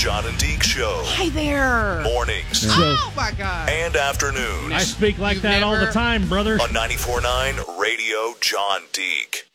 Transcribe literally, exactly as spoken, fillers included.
John and Deke Show. Hi there. Mornings. Yeah. Oh, my God. And afternoons. I speak like You've that never... all the time, brother. On ninety-four point nine Radio John Deke.